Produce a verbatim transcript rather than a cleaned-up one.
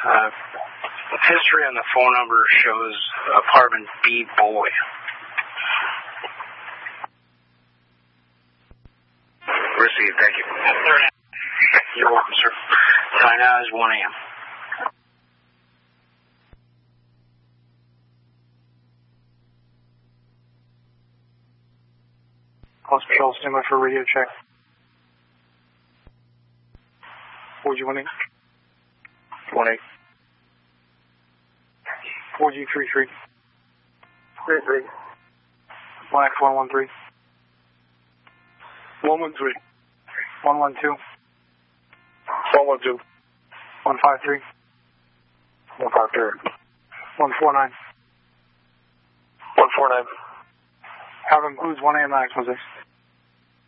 Uh, history on the phone number shows apartment B boy. Received, thank you. You're welcome, sir. Time now is one a.m. Plus Patrol, stand by for radio check. four G one eight. one eight. four G three three. three three. one X one one three. one one three. one one two. one one two. one five three. one five three. one four nine. one four nine. Have includes one A M Max, one six.